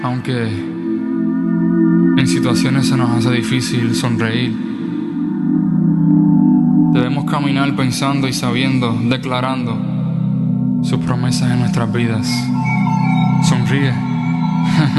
Aunque en situaciones se nos hace difícil sonreír, debemos caminar pensando y sabiendo, declarando sus promesas en nuestras vidas. Sonríe.